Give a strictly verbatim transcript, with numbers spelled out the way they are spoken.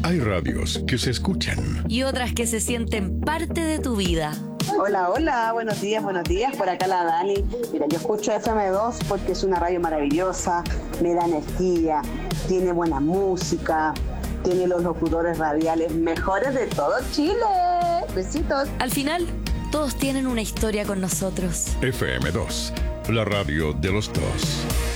Hay radios que se escuchan y otras que se sienten parte de tu vida. Hola, hola, buenos días, buenos días, por acá la Dani. Mira, yo escucho F M dos porque es una radio maravillosa, me da energía, tiene buena música, tiene los locutores radiales mejores de todo Chile. Besitos. Al final, todos tienen una historia con nosotros. F M dos, la radio de los dos.